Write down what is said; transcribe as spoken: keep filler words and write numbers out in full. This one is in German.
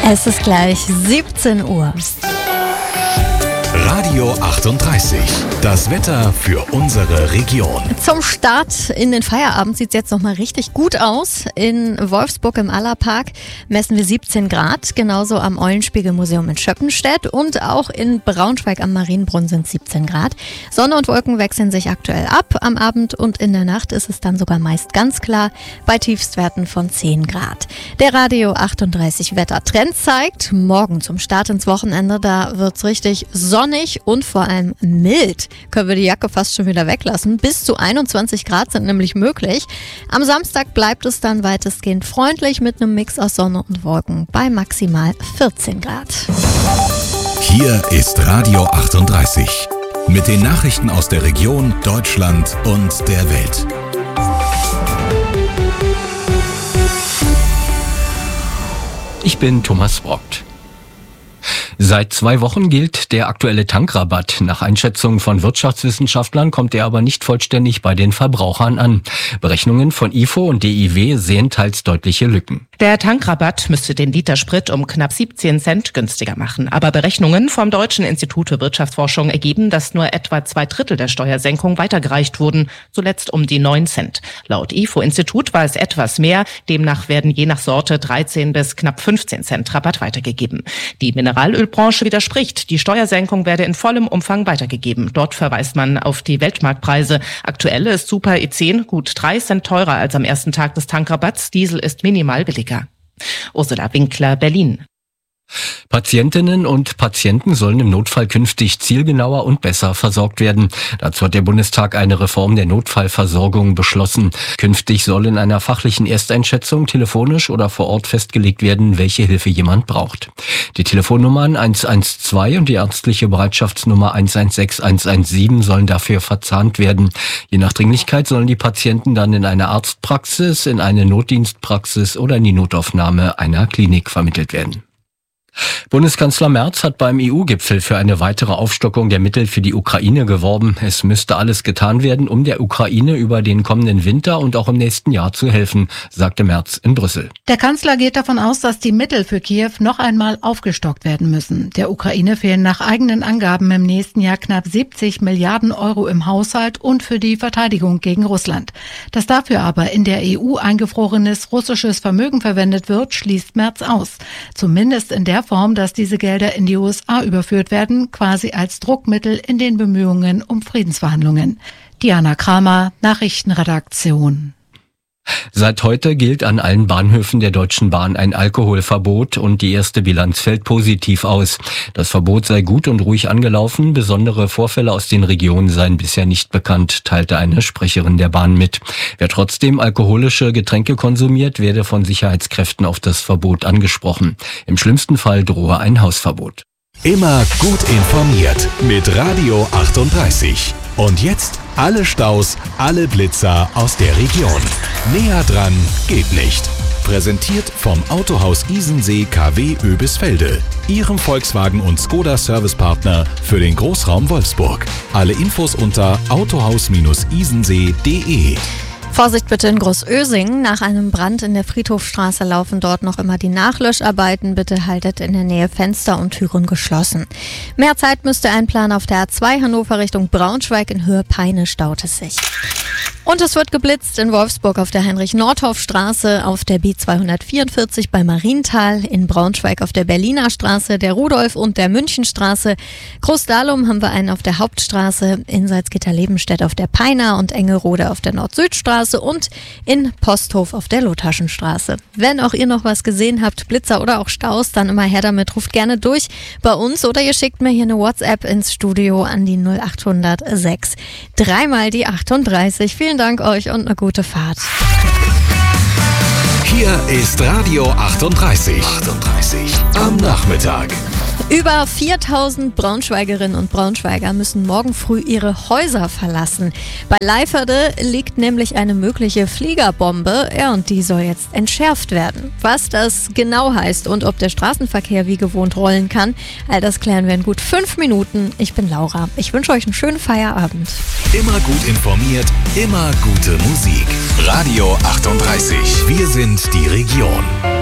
Es ist gleich siebzehn Uhr. Radio achtunddreißig. Das Wetter für unsere Region. Zum Start in den Feierabend sieht es jetzt nochmal richtig gut aus. In Wolfsburg im Allerpark messen wir siebzehn Grad, genauso am Eulenspiegelmuseum in Schöppenstedt und auch in Braunschweig am Marienbrunn sind siebzehn Grad. Sonne und Wolken wechseln sich aktuell ab. Am Abend und in der Nacht ist es dann sogar meist ganz klar bei Tiefstwerten von zehn Grad. Der Radio achtunddreißig Wettertrend zeigt, morgen zum Start ins Wochenende, da wird's richtig sonnig und vor allem mild. Können wir die Jacke fast schon wieder weglassen. Bis zu einundzwanzig Grad sind nämlich möglich. Am Samstag bleibt es dann weitestgehend freundlich mit einem Mix aus Sonne und Wolken bei maximal vierzehn Grad. Hier ist Radio achtunddreißig mit den Nachrichten aus der Region, Deutschland und der Welt. Ich bin Thomas Brockt. Seit zwei Wochen gilt der aktuelle Tankrabatt. Nach Einschätzung von Wirtschaftswissenschaftlern kommt er aber nicht vollständig bei den Verbrauchern an. Berechnungen von I F O und D I W sehen teils deutliche Lücken. Der Tankrabatt müsste den Liter Sprit um knapp siebzehn Cent günstiger machen. Aber Berechnungen vom Deutschen Institut für Wirtschaftsforschung ergeben, dass nur etwa zwei Drittel der Steuersenkung weitergereicht wurden, zuletzt um die neun Cent. Laut I F O-Institut war es etwas mehr. Demnach werden je nach Sorte dreizehn bis knapp fünfzehn Cent Rabatt weitergegeben. Die Mineralölbranche widerspricht. Die Steuersenkung werde in vollem Umfang weitergegeben. Dort verweist man auf die Weltmarktpreise. Aktuell ist Super E zehn gut drei Cent teurer als am ersten Tag des Tankrabatts. Diesel ist minimal billiger. Ursula Winkler, Berlin. Patientinnen und Patienten sollen im Notfall künftig zielgenauer und besser versorgt werden. Dazu hat der Bundestag eine Reform der Notfallversorgung beschlossen. Künftig soll in einer fachlichen Ersteinschätzung telefonisch oder vor Ort festgelegt werden, welche Hilfe jemand braucht. Die Telefonnummern eins eins zwei und die ärztliche Bereitschaftsnummer eins eins sechs eins eins sieben sollen dafür verzahnt werden. Je nach Dringlichkeit sollen die Patienten dann in eine Arztpraxis, in eine Notdienstpraxis oder in die Notaufnahme einer Klinik vermittelt werden. Bundeskanzler Merz hat beim E U-Gipfel für eine weitere Aufstockung der Mittel für die Ukraine geworben. Es müsste alles getan werden, um der Ukraine über den kommenden Winter und auch im nächsten Jahr zu helfen, sagte Merz in Brüssel. Der Kanzler geht davon aus, dass die Mittel für Kiew noch einmal aufgestockt werden müssen. Der Ukraine fehlen nach eigenen Angaben im nächsten Jahr knapp siebzig Milliarden Euro im Haushalt und für die Verteidigung gegen Russland. Dass dafür aber in der E U eingefrorenes russisches Vermögen verwendet wird, schließt Merz aus. Zumindest in der Form, dass diese Gelder in die U S A überführt werden, quasi als Druckmittel in den Bemühungen um Friedensverhandlungen. Diana Kramer, Nachrichtenredaktion. Seit heute gilt an allen Bahnhöfen der Deutschen Bahn ein Alkoholverbot und die erste Bilanz fällt positiv aus. Das Verbot sei gut und ruhig angelaufen, besondere Vorfälle aus den Regionen seien bisher nicht bekannt, teilte eine Sprecherin der Bahn mit. Wer trotzdem alkoholische Getränke konsumiert, werde von Sicherheitskräften auf das Verbot angesprochen. Im schlimmsten Fall drohe ein Hausverbot. Immer gut informiert mit Radio achtunddreißig. Und jetzt alle Staus, alle Blitzer aus der Region. Näher dran geht nicht. Präsentiert vom Autohaus Isensee K W Oebisfelde, Ihrem Volkswagen und Skoda Servicepartner für den Großraum Wolfsburg. Alle Infos unter autohaus isensee punkt de. Vorsicht bitte in Großösing. Nach einem Brand in der Friedhofstraße laufen dort noch immer die Nachlöscharbeiten. Bitte haltet in der Nähe Fenster und Türen geschlossen. Mehr Zeit müsst ihr einplanen auf der A zwei Hannover Richtung Braunschweig. In Höhe Peine staut es sich. Und es wird geblitzt in Wolfsburg auf der Heinrich-Nordhoff-Straße, auf der B zweihundertvierundvierzig bei Marienthal, in Braunschweig auf der Berliner Straße, der Rudolf- und der Münchenstraße. Großdahlum haben wir einen auf der Hauptstraße, in Salzgitter-Lebenstedt auf der Peiner und Engerode auf der Nord-Süd-Straße und in Posthof auf der Lotaschenstraße. Wenn auch ihr noch was gesehen habt, Blitzer oder auch Staus, dann immer her damit, ruft gerne durch bei uns oder ihr schickt mir hier eine WhatsApp ins Studio an die null acht null null sechs. Dreimal die achtunddreißig. Vielen Dank euch und eine gute Fahrt. Hier ist Radio achtunddreißig. achtunddreißig am Nachmittag. Über viertausend Braunschweigerinnen und Braunschweiger müssen morgen früh ihre Häuser verlassen. Bei Leiferde liegt nämlich eine mögliche Fliegerbombe, ja, und die soll jetzt entschärft werden. Was das genau heißt und ob der Straßenverkehr wie gewohnt rollen kann, all das klären wir in gut fünf Minuten. Ich bin Laura. Ich wünsche euch einen schönen Feierabend. Immer gut informiert, immer gute Musik. Radio achtunddreißig. Wir sind die Region.